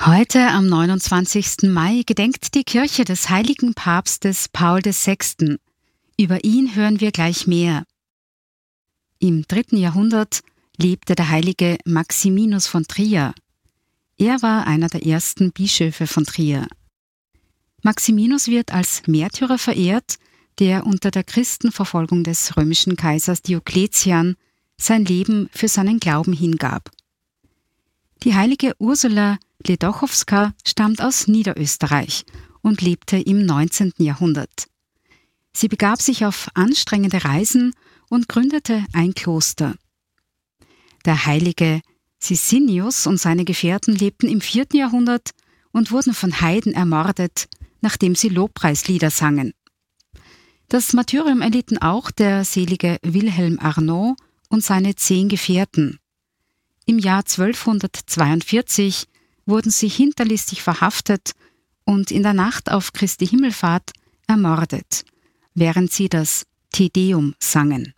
Heute, am 29. Mai, gedenkt die Kirche des heiligen Papstes Paul VI. Über ihn hören wir gleich mehr. Im 3. Jahrhundert lebte der heilige Maximinus von Trier. Er war einer der ersten Bischöfe von Trier. Maximinus wird als Märtyrer verehrt, der unter der Christenverfolgung des römischen Kaisers Diokletian sein Leben für seinen Glauben hingab. Die heilige Ursula Ledochowska stammt aus Niederösterreich und lebte im 19. Jahrhundert. Sie begab sich auf anstrengende Reisen und gründete ein Kloster. Der heilige Sicinius und seine Gefährten lebten im 4. Jahrhundert und wurden von Heiden ermordet, nachdem sie Lobpreislieder sangen. Das Martyrium erlitten auch der selige Wilhelm Arnaud und seine 10 Gefährten. Im Jahr 1242 wurden sie hinterlistig verhaftet und in der Nacht auf Christi Himmelfahrt ermordet, während sie das Te Deum sangen.